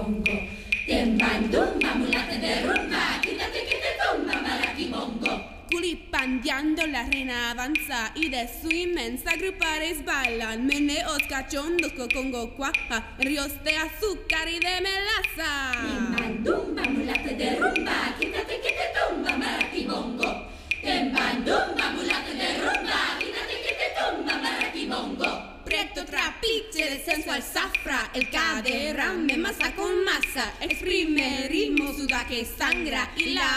bongo. Tiembandumba, mulata de rumba, quítate que te tumba, maraquibongo. Culipandeando la reina avanza y de su inmensa grupa resbalan meneos cachondos congo cuaja, ríos de azúcar y de melaza. Tiembandumba, mulata de rumba, quítate que te tumba, maraquibongo. Tiembandumba, mulata de rumba, quítate que te tumba, maraquibongo. Preto trapiche de sensual zafra, el cadera me masa con masa, exprime ritmo, suda que sangra y la